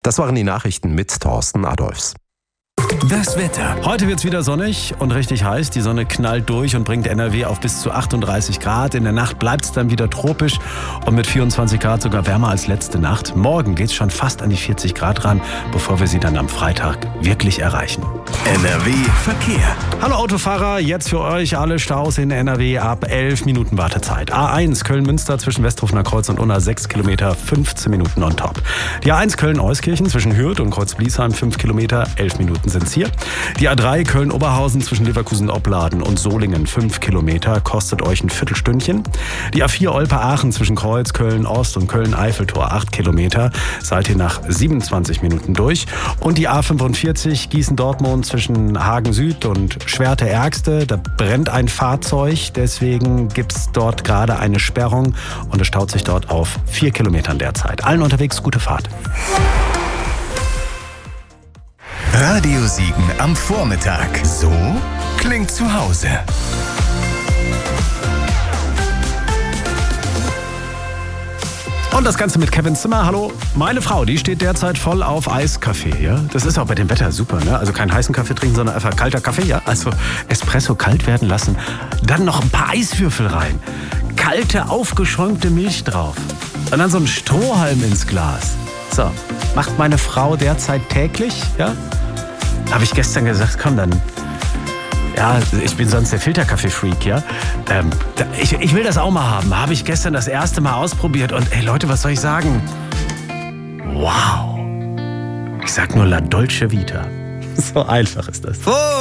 Das waren die Nachrichten mit Thorsten Adolfs. Das Wetter. Heute wird es wieder sonnig und richtig heiß. Die Sonne knallt durch und bringt NRW auf bis zu 38 Grad. In der Nacht bleibt es dann wieder tropisch und mit 24 Grad sogar wärmer als letzte Nacht. Morgen geht es schon fast an die 40 Grad ran, bevor wir sie dann am Freitag wirklich erreichen. NRW Verkehr. Hallo Autofahrer, jetzt für euch alle Staus in NRW ab 11 Minuten Wartezeit. A1 Köln-Münster zwischen Westhofener Kreuz und Unna 6 Kilometer, 15 Minuten on top. Die A1 Köln-Euskirchen zwischen Hürth und Kreuz-Bliesheim 5 Kilometer, 11 Minuten sind's hier. Die A3 Köln-Oberhausen zwischen Leverkusen-Opladen und Solingen 5 Kilometer, kostet euch ein Viertelstündchen. Die A4 Olpe-Aachen zwischen Kreuz, Köln-Ost und Köln-Eiffeltor 8 Kilometer, seid ihr nach 27 Minuten durch. Und die A45 Gießen-Dortmund zwischen Hagen-Süd und Schwerte-Ergste, da brennt ein Fahrzeug, deswegen gibt's dort gerade eine Sperrung und es staut sich dort auf 4 Kilometern derzeit. Allen unterwegs gute Fahrt. Radio Siegen am Vormittag. So klingt zu Hause. Und das Ganze mit Kevin Zimmer. Hallo, meine Frau, die steht derzeit voll auf Eiskaffee. Ja? Das ist auch bei dem Wetter super, ne? Also keinen heißen Kaffee trinken, sondern einfach kalter Kaffee. Ja? Also Espresso kalt werden lassen, dann noch ein paar Eiswürfel rein, kalte, aufgeschäumte Milch drauf und dann so ein Strohhalm ins Glas. So, macht meine Frau derzeit täglich, ja? Habe ich gestern gesagt, komm dann. Ja, ich bin sonst der Filterkaffee-Freak, ja. Ich will das auch mal haben. Habe ich gestern das erste Mal ausprobiert. Und ey Leute, was soll ich sagen? Wow. Ich sag nur La Dolce Vita. So einfach ist das.